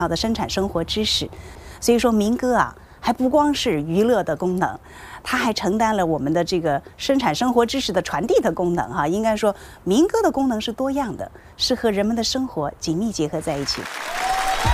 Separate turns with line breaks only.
要的生产生活知识。所以说民歌啊，还不光是娱乐的功能，它还承担了我们的这个生产生活知识的传递的功能哈。应该说，民歌的功能是多样的，是和人们的生活紧密结合在一起。